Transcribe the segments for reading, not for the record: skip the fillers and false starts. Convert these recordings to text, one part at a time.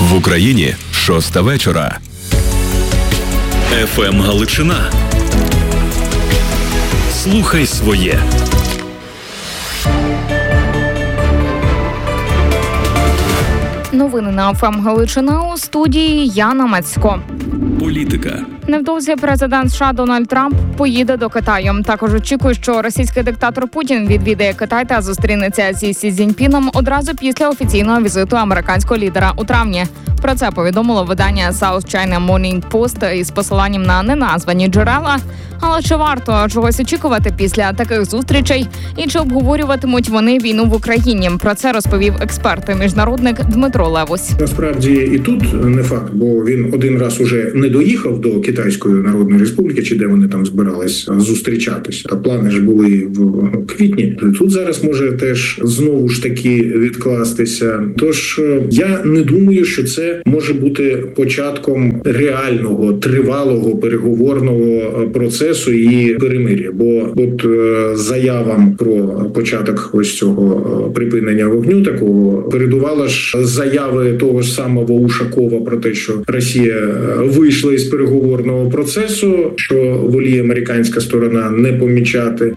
В Україні 6 вечора. ФМ Галичина. Слухай своє. Новини на ФМ Галичина, у студії Яна Мацько. Політика. Невдовзі президент США Дональд Трамп поїде до Китаю. Також очікує, що російський диктатор Путін відвідає Китай та зустрінеться зі Сі Цзіньпіном одразу після офіційного візиту американського лідера у травні. Про це повідомило видання South China Morning Post із посиланням на неназвані джерела. Але чи варто чогось очікувати після таких зустрічей? І чи обговорюватимуть вони війну в Україні? Про це розповів експерт-міжнародник Дмитро Левусь. Насправді і тут не факт, бо він один раз уже не доїхав до Китайської Народної Республіки, чи де вони там збирались зустрічатися. Та плани ж були в квітні. Тут зараз може теж знову ж таки відкластися. Тож я не думаю, що це може бути початком реального, тривалого переговорного процесу і перемир'я. Бо от заявам про початок ось цього припинення вогню такого передувала ж заяви того ж самого Ушакова про те, що Росія вийшла із переговорного процесу, що воліє американська сторона не помічати.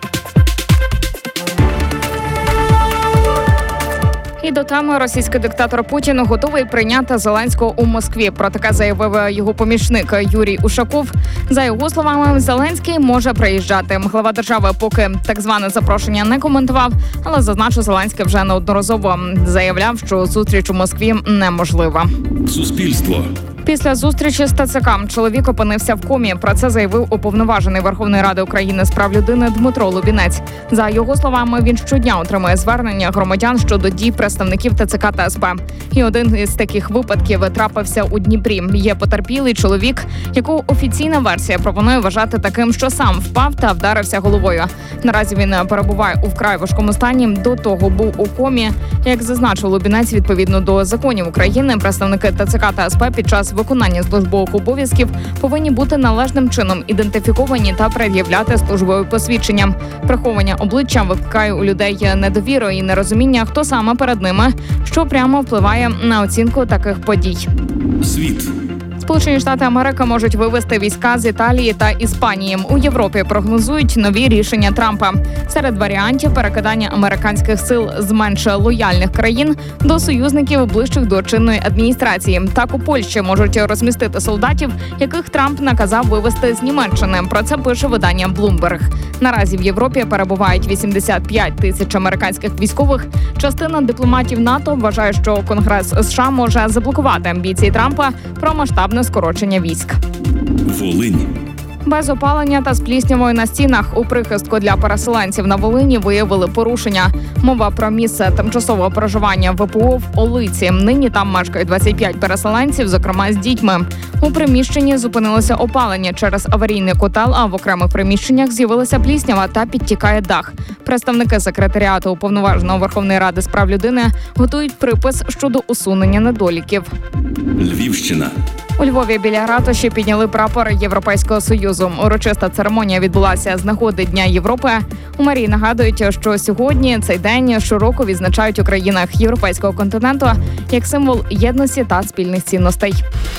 І до теми російський диктатор Путін готовий прийняти Зеленського у Москві. Про таке заявив його помічник Юрій Ушаков. За його словами, Зеленський може приїжджати. Глава держави поки так зване запрошення не коментував, але зазначив, Зеленський вже неодноразово заявляв, що зустріч у Москві неможлива. Суспільство. Після зустрічі з ТЦК чоловік опинився в комі. Про це заявив уповноважений Верховної Ради України з прав людини Дмитро Лубінець. За його словами, він щодня отримує звернення громадян щодо дій представників ТЦК та СП. І один із таких випадків трапився у Дніпрі. Є потерпілий чоловік, якого офіційна версія пропонує вважати таким, що сам впав та вдарився головою. Наразі він перебуває у вкрай важкому стані, до того був у комі. Як зазначив Лубінець, відповідно до законів України, представники ТЦК та СП під час виконання службових обов'язків повинні бути належним чином ідентифіковані та пред'являти службове посвідчення. Приховання обличчя викликає у людей недовіру і нерозуміння, хто саме перед ними, що прямо впливає на оцінку таких подій. Світ. Сполучені Штати Америки можуть вивести війська з Італії та Іспанії. У Європі прогнозують нові рішення Трампа. Серед варіантів перекидання американських сил з менш лояльних країн до союзників, ближчих до чинної адміністрації. Так у Польщі можуть розмістити солдатів, яких Трамп наказав вивести з Німеччини. Про це пише видання Bloomberg. Наразі в Європі перебувають 85 тисяч американських військових. Частина дипломатів НАТО вважає, що Конгрес США може заблокувати амбіції Трампа про масштабне скорочення військ. Волинь. Без опалення та з пліснявою на стінах у прихистку для переселенців на Волині виявили порушення. Мова про місце тимчасового проживання ВПО в Олиці. Нині там мешкають 25 переселенців, зокрема з дітьми. У приміщенні зупинилося опалення через аварійний котел, а в окремих приміщеннях з'явилася пліснява та підтікає дах. Представники секретаріату Уповноваженого Верховної Ради з прав людини готують припис щодо усунення недоліків. Львівщина. У Львові біля ратуші підняли прапор Європейського Союзу. Урочиста церемонія відбулася з нагоди Дня Європи. У мерії нагадують, що сьогодні цей день щороку відзначають у країнах європейського континенту як символ єдності та спільних цінностей.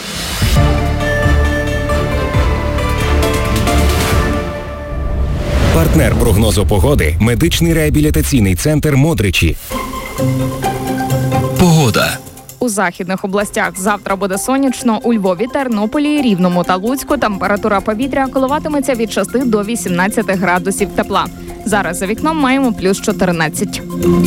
Партнер прогнозу погоди – медичний реабілітаційний центр «Модричі». Погода. У західних областях завтра буде сонячно. У Львові, Тернополі, Рівному та Луцьку температура повітря коливатиметься від 6 до 18 градусів тепла. Зараз за вікном маємо плюс 14.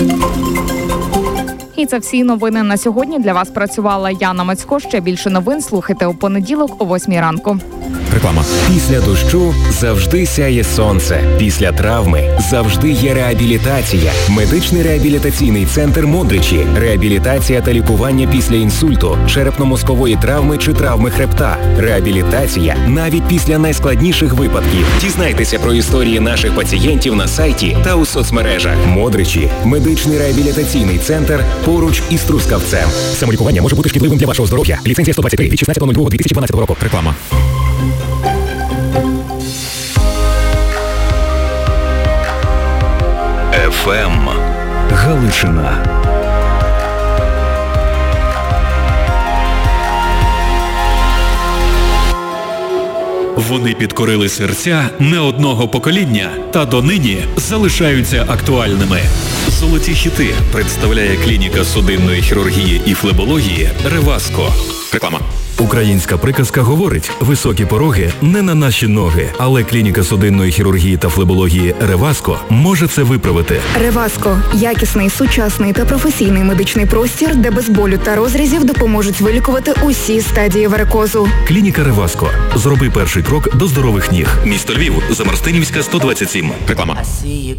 І це всі новини на сьогодні. Для вас працювала Яна Мацько. Ще більше новин слухайте у понеділок о 8 ранку. Реклама. Після дощу завжди сяє сонце. Після травми завжди є реабілітація. Медичний реабілітаційний центр «Модричі». Реабілітація та лікування після інсульту, черепно-мозкової травми чи травми хребта. Реабілітація навіть після найскладніших випадків. Дізнайтеся про історії наших пацієнтів на сайті та у соцмережах. «Модричі» – медичний реабілітаційний центр поруч із Трускавцем. Самолікування може бути шкідливим для вашого здоров'я. Ліцензія 123 від 16.02.2012 року. Реклама. ФМ Галичина. Вони підкорили серця не одного покоління та донині залишаються актуальними. Золоті хіти представляє клініка судинної хірургії і флебології «Реваско». Реклама. Українська приказка говорить: високі пороги не на наші ноги. Але клініка судинної хірургії та флебології «Реваско» може це виправити. Реваско – якісний, сучасний та професійний медичний простір, де без болю та розрізів допоможуть вилікувати усі стадії варикозу. Клініка «Реваско». Зроби перший крок до здорових ніг. Місто Львів, Замарстинівська, 127. Реклама. I see you